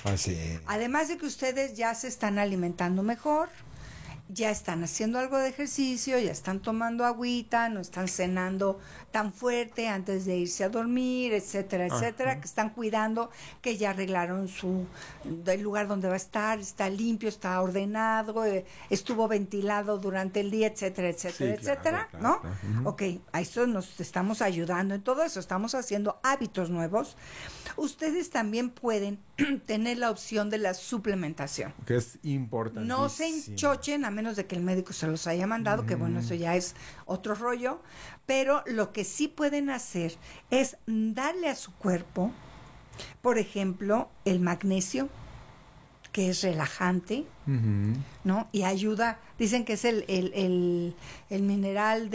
Así es. Además de que ustedes ya se están alimentando mejor, ya están haciendo algo de ejercicio, ya están tomando agüita, no están cenando tan fuerte antes de irse a dormir, etcétera, etcétera, Ajá. que están cuidando, que ya arreglaron del lugar donde va a estar, está limpio, está ordenado, estuvo ventilado durante el día, etcétera, etcétera, Sí, claro, etcétera, claro, ¿no? claro. Ujú. Ok, a eso nos estamos ayudando en todo eso, estamos haciendo hábitos nuevos. Ustedes también pueden tener la opción de la suplementación. Que es importante. No se enchochen a menos de que el médico se los haya mandado, que bueno, eso ya es otro rollo, pero lo que sí pueden hacer es darle a su cuerpo, por ejemplo, el magnesio, que es relajante, ¿no? Y ayuda, dicen que es el mineral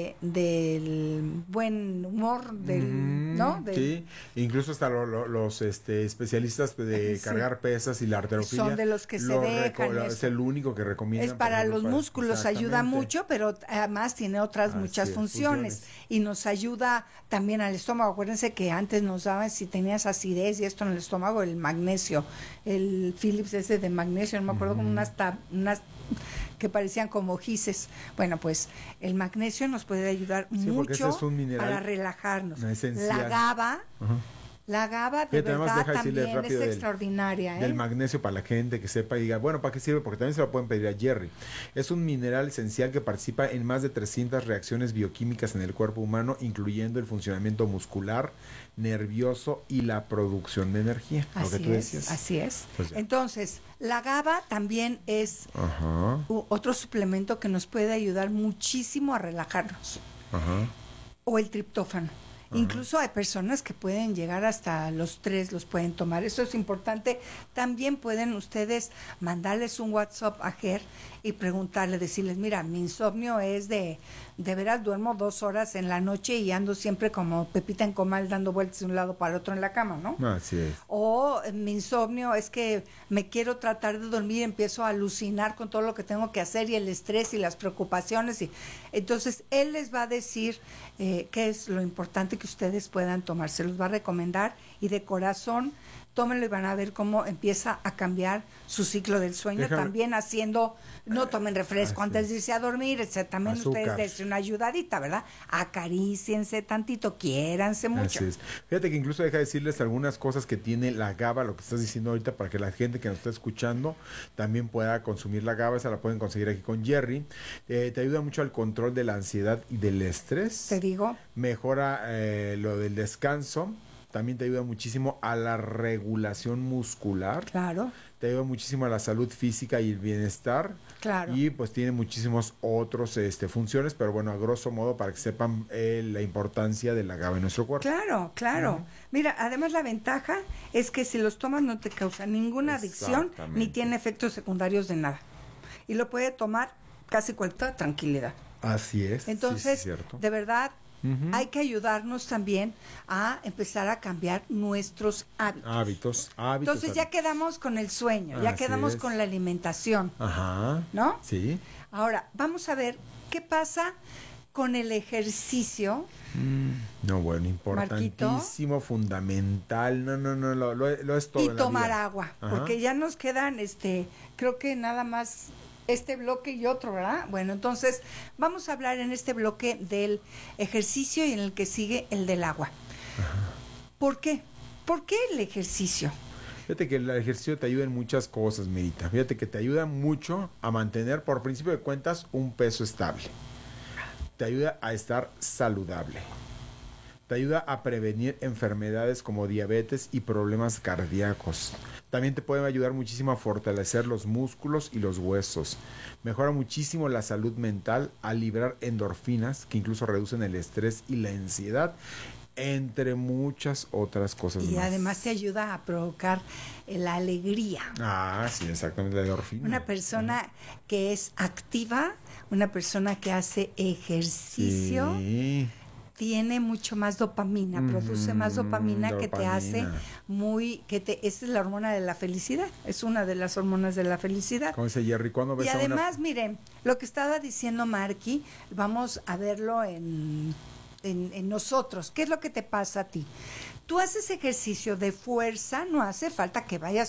del buen humor, ¿no? Sí, incluso hasta los especialistas de Sí. cargar pesas y la halterofilia Son de los que se dejan es eso. el único que recomiendan. Es para por ejemplo, los músculos, ayuda exactamente. mucho, pero además tiene otras Así muchas es, funciones. Y nos ayuda también al estómago. Acuérdense que antes nos daban, si tenías acidez y esto en el estómago, el magnesio, el Philips ese de magnesio, no me acuerdo, como unas que parecían como gises. Bueno, pues el magnesio nos puede ayudar porque ese mucho es un mineral para relajarnos. esencial. La GABA, Ajá. la GABA de Fíjate, además, verdad deja decirles también rápido es extraordinaria. Del magnesio para la gente que sepa y diga, bueno, ¿para qué sirve? Porque también se lo pueden pedir a Jerry. Es un mineral esencial que participa en más de 300 reacciones bioquímicas en el cuerpo humano, incluyendo el funcionamiento muscular, nervioso y la producción de energía. Lo que tú decías. Así es. Pues ya. Entonces, la GABA también es Ajá. otro suplemento que nos puede ayudar muchísimo a relajarnos. Ajá. O el triptófano. Incluso hay personas que pueden llegar hasta los 3, los pueden tomar. Eso es importante. También pueden ustedes mandarles un WhatsApp a Ger y preguntarle, decirles, mira, mi insomnio es de veras duermo 2 horas en la noche y ando siempre como Pepita en comal dando vueltas de un lado para otro en la cama, ¿no? Así es. O mi insomnio es que me quiero tratar de dormir y empiezo a alucinar con todo lo que tengo que hacer y el estrés y las preocupaciones. Y entonces él les va a decir qué es lo importante que ustedes puedan tomar. Se los va a recomendar y de corazón tómenlo y van a ver cómo empieza a cambiar su ciclo del sueño. También haciendo, no tomen refresco antes de irse a dormir, etc. También Azúcar. ustedes dense una ayudadita, ¿verdad? Acaríciense tantito, quiéranse mucho. Así es. Fíjate que incluso deja decirles algunas cosas que tiene la GABA, lo que estás diciendo ahorita, para que la gente que nos está escuchando también pueda consumir la GABA. Esa la pueden conseguir aquí con Jerry. Te ayuda mucho al control de la ansiedad y del estrés. Te digo. Mejora lo del descanso. También te ayuda muchísimo a la regulación muscular. Claro. Te ayuda muchísimo a la salud física y el bienestar. Claro. Y pues tiene muchísimos otros funciones, pero bueno, a grosso modo para que sepan la importancia de la GABA en nuestro cuerpo. Claro, claro. Mira, además la ventaja es que si los tomas no te causa ninguna adicción ni tiene efectos secundarios de nada. Y lo puede tomar casi con toda tranquilidad. Así es. Entonces, sí, cierto. de verdad, hay que ayudarnos también a empezar a cambiar nuestros hábitos. Entonces ya quedamos con el sueño, ya quedamos con la alimentación. Ajá. ¿No? Sí. Ahora, vamos a ver qué pasa con el ejercicio. No, bueno, importantísimo, Marquito. Fundamental. No, lo es todo. Y en la tomar vida. agua, Ajá. porque ya nos quedan, creo que nada más este bloque y otro, ¿verdad? Bueno, entonces vamos a hablar en este bloque del ejercicio y en el que sigue el del agua. Ajá. ¿Por qué? ¿Por qué el ejercicio? Fíjate que el ejercicio te ayuda en muchas cosas, Mirita. Fíjate que te ayuda mucho a mantener, por principio de cuentas, un peso estable. Te ayuda a estar saludable. Te ayuda a prevenir enfermedades como diabetes y problemas cardíacos. También te puede ayudar muchísimo a fortalecer los músculos y los huesos. Mejora muchísimo la salud mental al liberar endorfinas que incluso reducen el estrés y la ansiedad, entre muchas otras cosas más. Y además te ayuda a provocar la alegría. Ah, sí, exactamente, la endorfina. Una persona que es activa, una persona que hace ejercicio, tiene mucho más dopamina, produce más dopamina que te hace esa es la hormona de la felicidad, es una de las hormonas de la felicidad. Como dice Jerry, ¿cuándo ves y además, miren, lo que estaba diciendo Marky, vamos a verlo en nosotros. ¿Qué es lo que te pasa a ti? Tú haces ejercicio de fuerza, no hace falta que vayas